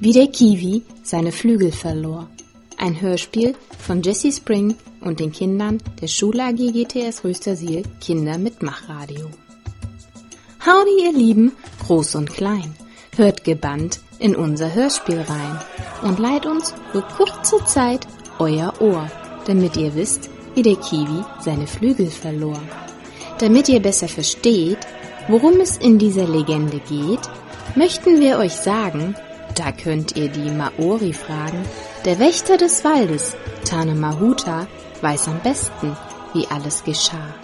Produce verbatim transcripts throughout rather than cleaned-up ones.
Wie der Kiwi seine Flügel verlor. Ein Hörspiel von Jessie Spring und den Kindern der Schule A G G T S Röstersiel Kinder mit Machradio. Howdy ihr Lieben, groß und klein, hört gebannt in unser Hörspiel rein und leiht uns für kurze Zeit euer Ohr, damit ihr wisst, wie der Kiwi seine Flügel verlor. Damit ihr besser versteht, worum es in dieser Legende geht, möchten wir euch sagen, da könnt ihr die Maori fragen. Der Wächter des Waldes, Tane Mahuta, weiß am besten, wie alles geschah.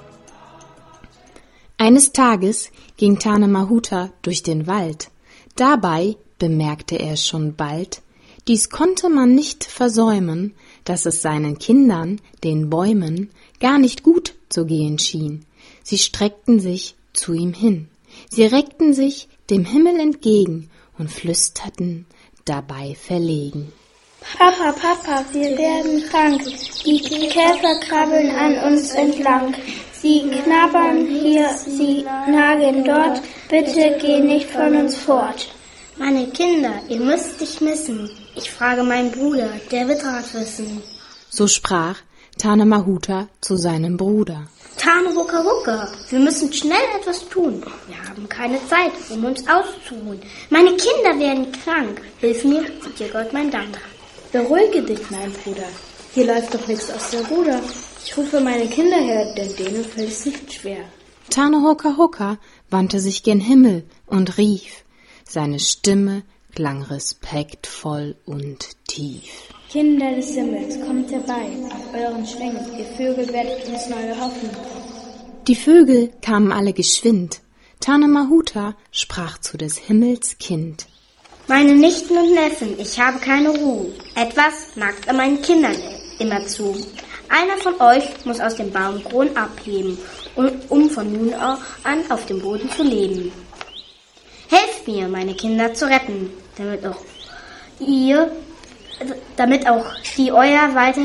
Eines Tages ging Tane Mahuta durch den Wald. Dabei bemerkte er schon bald, dies konnte man nicht versäumen, dass es seinen Kindern, den Bäumen, gar nicht gut zu gehen schien. Sie streckten sich zu ihm hin. Sie reckten sich dem Himmel entgegen und flüsterten dabei verlegen. Papa, Papa, wir werden krank. Die Käfer krabbeln an uns entlang. Sie knabbern hier, sie nagen dort. Bitte geh nicht von uns fort. Meine Kinder, ihr müsst dich missen. Ich frage meinen Bruder, der wird Rat wissen. So sprach Tane Mahuta zu seinem Bruder. Tane Hucka Hucka, wir müssen schnell etwas tun. Wir haben keine Zeit, um uns auszuruhen. Meine Kinder werden krank. Hilf mir, dir Gott mein Dank. Beruhige dich, mein Bruder. Hier läuft doch nichts aus der Ruder. Ich rufe meine Kinder her, denn denen fällt es nicht schwer. Tane Hucka Hucka wandte sich gen Himmel und rief. Seine Stimme klang respektvoll und tief. Kinder des Himmels, kommt herbei, auf euren Schwingen, ihr Vögel werdet uns neue Hoffnung. Die Vögel kamen alle geschwind. Tane Mahuta sprach zu des Himmels Kind. Meine Nichten und Neffen, ich habe keine Ruhe. Etwas nagt an meinen Kindern immer zu. Einer von euch muss aus dem Baumkron abheben, um von nun an auf dem Boden zu leben. Helft mir, meine Kinder zu retten, damit auch ihr, damit auch die euer weiter